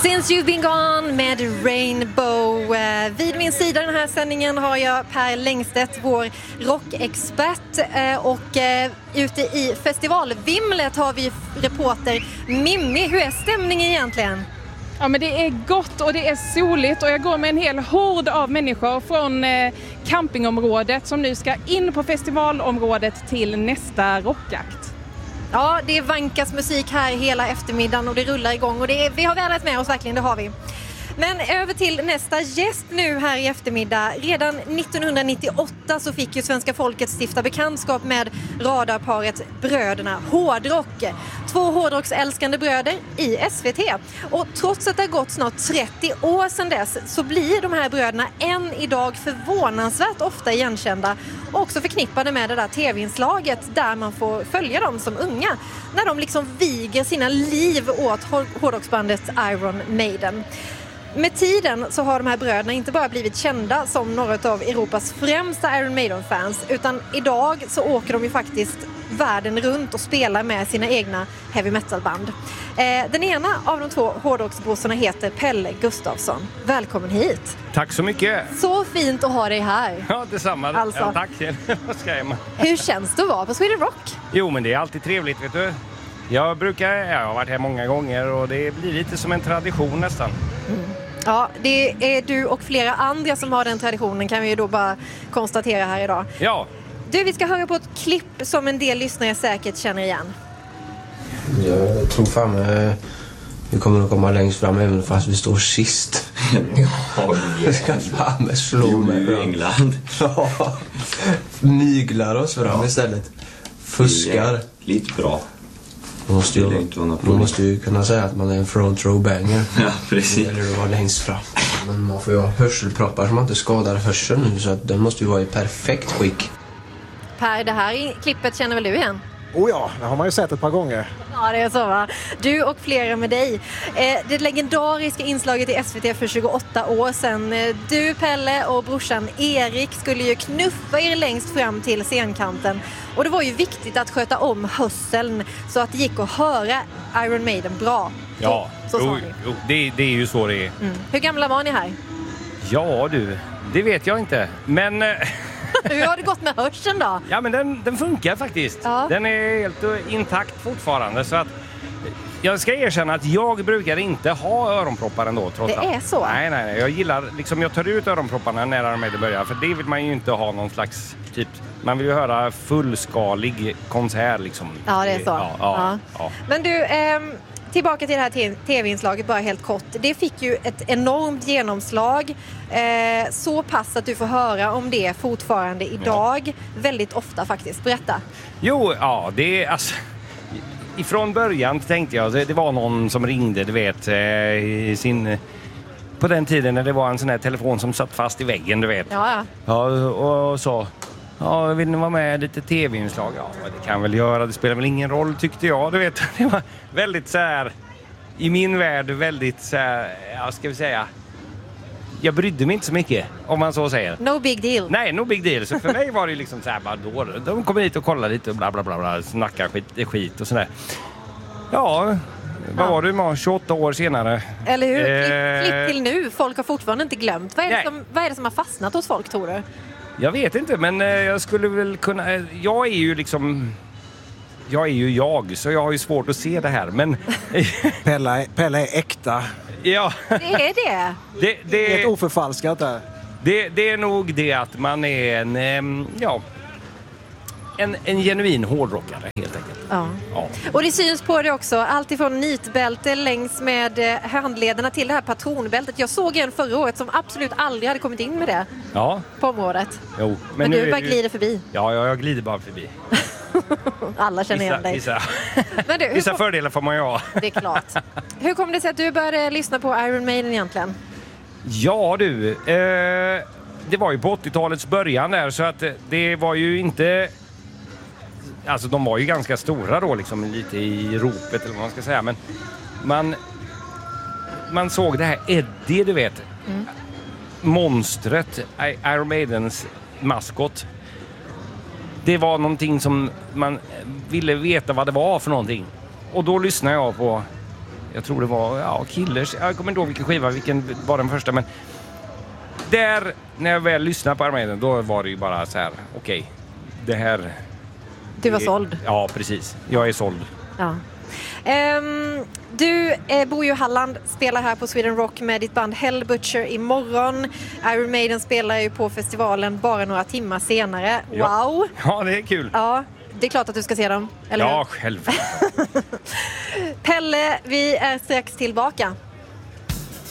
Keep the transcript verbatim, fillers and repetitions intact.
Since You've Been Gone med Rainbow. Vid min sida den här sändningen har jag Per Längstedt, vår rockexpert. Och ute i festivalvimlet har vi reporter Mimmi. Hur är stämningen egentligen? Ja, men det är gott och det är soligt och jag går med en hel hord av människor från eh, campingområdet som nu ska in på festivalområdet till nästa rockakt. Ja, det vankas musik här hela eftermiddagen och det rullar igång och det är, vi har vädret med oss verkligen, det har vi. Men över till nästa gäst nu här i eftermiddag. Redan nittonhundranittioåtta så fick ju svenska folket stifta bekantskap med radarparet Bröderna Hårdrock. Två hårdrocksälskande bröder i S V T. Och trots att det har gått snart trettio år sedan dess så blir de här bröderna än idag förvånansvärt ofta igenkända och också förknippade med det där tv-inslaget där man får följa dem som unga. När de liksom viger sina liv åt hårdrocksbandet Iron Maiden. Med tiden så har de här bröderna inte bara blivit kända som några av Europas främsta Iron Maiden-fans, utan idag så åker de ju faktiskt världen runt och spelar med sina egna heavy metal-band. Eh, den ena av de två hårdrocksbrorsorna heter Pelle Gustafsson. Välkommen hit! Tack så mycket! Så fint att ha dig här! Ja, detsamma. Alltså. Ja, tack! Vad ska jag med? Hur känns det att vara på Sweden Rock? Jo, men det är alltid trevligt, vet du. Jag brukar, jag har varit här många gånger och det blir lite som en tradition nästan. Mm. Ja, det är du och flera andra som har den traditionen, kan vi ju då bara konstatera här idag. Ja. Du, vi ska höra på ett klipp som en del lyssnare säkert känner igen. Jag tror fan eh, vi kommer att komma längst fram även fast vi står sist. Ja, vi ska fan med slå med i England. Ja, myglar oss fram ja. Istället. Fuskar. Lite bra. Man måste, ju, man måste ju kunna säga att man är en front row banger. Ja, precis. Eller att vara längst fram. Men man får ju ha hörselproppar som man inte skadar hörseln nu, så att den måste ju vara i perfekt skick. Per, det här klippet känner väl du igen? Oh ja, det har man ju sett ett par gånger. Ja, det är så va. Du och flera med dig. Eh, det legendariska inslaget i S V T för tjugoåtta år sedan. Du, Pelle och brorsan Erik skulle ju knuffa er längst fram till scenkanten. Och det var ju viktigt att sköta om hörseln så att det gick att höra Iron Maiden bra. Ja, så, så jo, jo, det, det är ju så det är. Mm. Hur gamla var ni här? Ja du, det vet jag inte. Men... Hur har det gått med hörseln då? Ja, men den, den funkar faktiskt. Ja. Den är helt intakt fortfarande. Så att jag ska erkänna att jag brukar inte ha öronproppar ändå, trots det allt. Det är så? Nej, nej, nej. Jag gillar, liksom, jag tar ut öronpropparna när de är börjar. För det vill man ju inte ha någon slags typ... Man vill ju höra fullskalig konsert liksom. Ja, det är så. Ja, ja, ja. Ja. Men du... Ehm... Tillbaka till det här tv-inslaget bara helt kort. Det fick ju ett enormt genomslag. Eh, så pass att du får höra om det fortfarande idag. Ja. Väldigt ofta faktiskt. Berätta. Jo, ja, det är alltså... Ifrån början tänkte jag, det var någon som ringde, du vet, i sin... På den tiden när det var en sån här telefon som satt fast i väggen, du vet. Ja, ja. Ja, och så... Ja, vill ni vara med lite tv-inslag? Ja, det kan väl göra. Det spelar väl ingen roll, tyckte jag. Du vet, det var väldigt så här... I min värld väldigt så här... Ja, ska vi säga... Jag brydde mig inte så mycket, om man så säger. No big deal. Nej, no big deal. Så för mig var det liksom så här... Bara då, de kommer hit och kollar lite och bla bla bla, bla snackar skit, skit och sådär. Ja... Vad var du med tjugoåtta år senare? Eller hur? Klipp, klipp till nu. Folk har fortfarande inte glömt. Vad är, det som, vad är det som har fastnat hos folk, tror du? Jag vet inte, men jag skulle väl kunna... Jag är ju liksom... Jag är ju jag, så jag har ju svårt att se det här, men... Pelle, Pelle är äkta. Ja. Det är det. Det, det, det är ett oförfalskat där. Det, det är nog det att man är en... Ja... En, en genuin hårdrockare, helt enkelt. Ja. Ja. Och det syns på det också. Allt ifrån nitbälte längs med handlederna till det här patronbältet. Jag såg en förra året som absolut aldrig hade kommit in med det. Ja. På området. Jo, men, men nu du bara du... glider förbi. Ja, jag glider bara förbi. Alla känner vissa, igen dig. Vissa, men du, vissa kom... fördelar får man ju ha. Det är klart. Hur kom det sig att du började lyssna på Iron Maiden egentligen? Ja du, eh, det var ju på åttiotalets början där, så att det var ju inte... Alltså de var ju ganska stora då, liksom lite i ropet eller vad man ska säga, men man, man såg det här Eddie, du vet, mm. monstret, Iron Maidens maskot. Det var någonting som man ville veta vad det var för någonting. Och då lyssnade jag på Jag tror det var ja, Killers. Jag kommer inte ihåg vilken skiva, vilken var den första. Men där, när jag väl lyssnade på Iron Maiden, då var det ju bara så här, okej, okay, det här... Du var såld. Ja, precis. Jag är såld. Ja. Um, du eh, bor ju i Halland, spelar här på Sweden Rock med ditt band Hell Butcher imorgon. Iron Maiden spelar ju på festivalen bara några timmar senare. Ja. Wow! Ja, det är kul. Ja, det är klart att du ska se dem, eller Ja, hur? själv. Pelle, vi är strax tillbaka.